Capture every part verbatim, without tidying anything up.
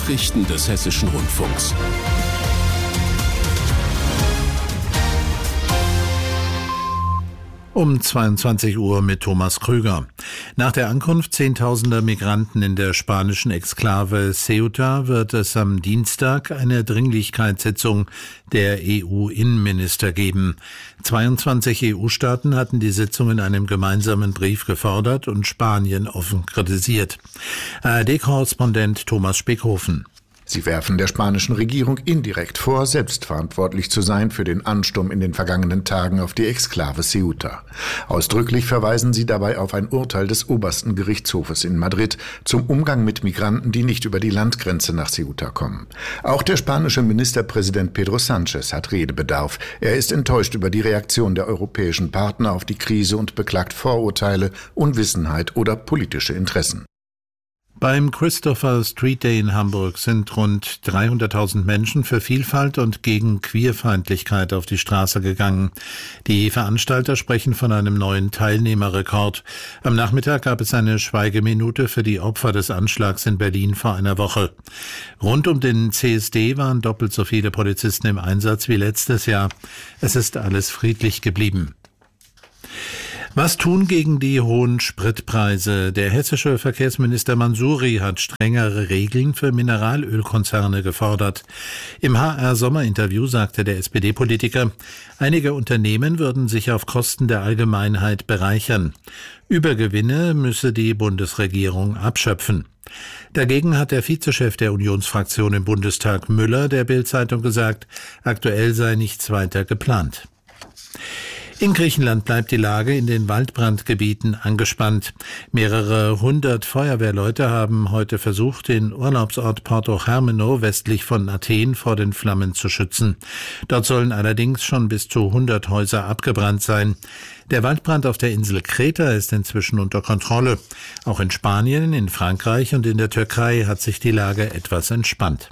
Nachrichten des Hessischen Rundfunks. Um zweiundzwanzig Uhr mit Thomas Krüger. Nach der Ankunft zehntausender Migranten in der spanischen Exklave Ceuta wird es am Dienstag eine Dringlichkeitssitzung der E U-Innenminister geben. zweiundzwanzig E U-Staaten hatten die Sitzung in einem gemeinsamen Brief gefordert und Spanien offen kritisiert. A R D-Korrespondent Thomas Speckhofen. Sie werfen der spanischen Regierung indirekt vor, selbstverantwortlich zu sein für den Ansturm in den vergangenen Tagen auf die Exklave Ceuta. Ausdrücklich verweisen sie dabei auf ein Urteil des obersten Gerichtshofes in Madrid zum Umgang mit Migranten, die nicht über die Landgrenze nach Ceuta kommen. Auch der spanische Ministerpräsident Pedro Sánchez hat Redebedarf. Er ist enttäuscht über die Reaktion der europäischen Partner auf die Krise und beklagt Vorurteile, Unwissenheit oder politische Interessen. Beim Christopher Street Day in Hamburg sind rund dreihunderttausend Menschen für Vielfalt und gegen Queerfeindlichkeit auf die Straße gegangen. Die Veranstalter sprechen von einem neuen Teilnehmerrekord. Am Nachmittag gab es eine Schweigeminute für die Opfer des Anschlags in Berlin vor einer Woche. Rund um den C S D waren doppelt so viele Polizisten im Einsatz wie letztes Jahr. Es ist alles friedlich geblieben. Was tun gegen die hohen Spritpreise? Der hessische Verkehrsminister Mansouri hat strengere Regeln für Mineralölkonzerne gefordert. Im H R-Sommerinterview sagte der S P D-Politiker, einige Unternehmen würden sich auf Kosten der Allgemeinheit bereichern. Übergewinne müsse die Bundesregierung abschöpfen. Dagegen hat der Vizechef der Unionsfraktion im Bundestag Müller der Bild-Zeitung gesagt, aktuell sei nichts weiter geplant. In Griechenland bleibt die Lage in den Waldbrandgebieten angespannt. Mehrere hundert Feuerwehrleute haben heute versucht, den Urlaubsort Porto Hermeno westlich von Athen vor den Flammen zu schützen. Dort sollen allerdings schon bis zu hundert Häuser abgebrannt sein. Der Waldbrand auf der Insel Kreta ist inzwischen unter Kontrolle. Auch in Spanien, in Frankreich und in der Türkei hat sich die Lage etwas entspannt.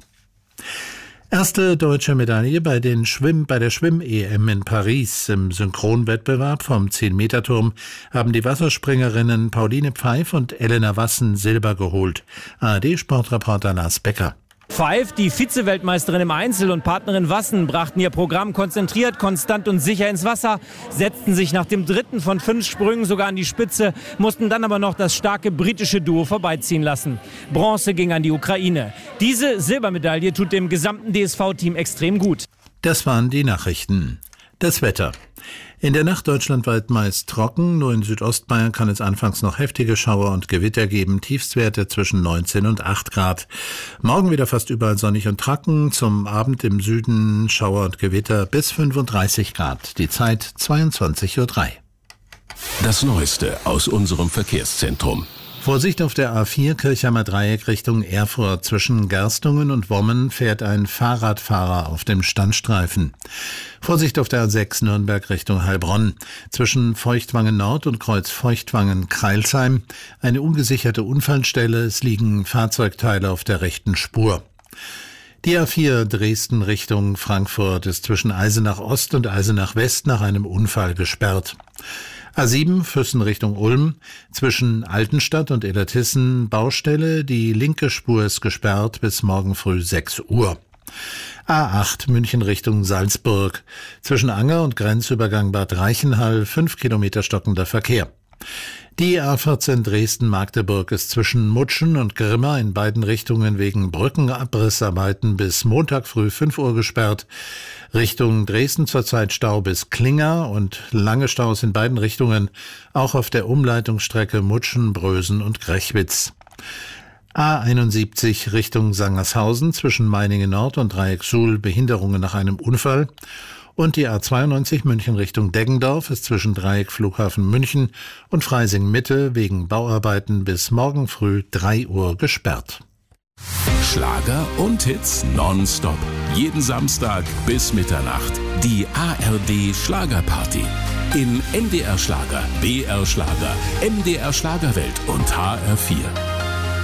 Erste deutsche Medaille bei den Schwimm, bei der Schwimm-E M in Paris. Im Synchronwettbewerb vom zehn-Meter-Turm haben die Wasserspringerinnen Pauline Pfeif und Elena Wassen Silber geholt. A R D-Sportreporter Lars Becker. Pfeif, die Vize-Weltmeisterin im Einzel, und Partnerin Wassen brachten ihr Programm konzentriert, konstant und sicher ins Wasser, setzten sich nach dem dritten von fünf Sprüngen sogar an die Spitze, mussten dann aber noch das starke britische Duo vorbeiziehen lassen. Bronze ging an die Ukraine. Diese Silbermedaille tut dem gesamten D S V-Team extrem gut. Das waren die Nachrichten. Das Wetter. In der Nacht deutschlandweit meist trocken, nur in Südostbayern kann es anfangs noch heftige Schauer und Gewitter geben, Tiefstwerte zwischen neunzehn und acht Grad. Morgen wieder fast überall sonnig und trocken, zum Abend im Süden Schauer und Gewitter bis fünfunddreißig Grad, die Zeit zweiundzwanzig Uhr drei. Das Neueste aus unserem Verkehrszentrum. Vorsicht auf der A vier Kirchheimer Dreieck Richtung Erfurt. Zwischen Gerstungen und Wommen fährt ein Fahrradfahrer auf dem Standstreifen. Vorsicht auf der A sechs Nürnberg Richtung Heilbronn. Zwischen Feuchtwangen Nord und Kreuz Feuchtwangen-Kreilsheim eine ungesicherte Unfallstelle. Es liegen Fahrzeugteile auf der rechten Spur. Die A vier Dresden Richtung Frankfurt ist zwischen Eisenach Ost und Eisenach West nach einem Unfall gesperrt. A sieben Füssen Richtung Ulm, zwischen Altenstadt und Illertissen Baustelle, die linke Spur ist gesperrt bis morgen früh sechs Uhr. A acht München Richtung Salzburg, zwischen Anger und Grenzübergang Bad Reichenhall fünf Kilometer stockender Verkehr. Die A vierzehn Dresden-Magdeburg ist zwischen Mutschen und Grimma in beiden Richtungen wegen Brückenabrissarbeiten bis Montag früh fünf Uhr gesperrt. Richtung Dresden zurzeit Stau bis Klinger und lange Staus in beiden Richtungen, auch auf der Umleitungsstrecke Mutschen, Brösen und Grechwitz. A einundsiebzig Richtung Sangershausen zwischen Meiningen Nord und Dreieck-Suhl Behinderungen nach einem Unfall. Und die A zweiundneunzig München Richtung Deggendorf ist zwischen Dreieck Flughafen München und Freising Mitte wegen Bauarbeiten bis morgen früh drei Uhr gesperrt. Schlager und Hits nonstop. Jeden Samstag bis Mitternacht. Die A R D Schlagerparty. In N D R Schlager, B R Schlager, M D R Schlagerwelt und H R vier.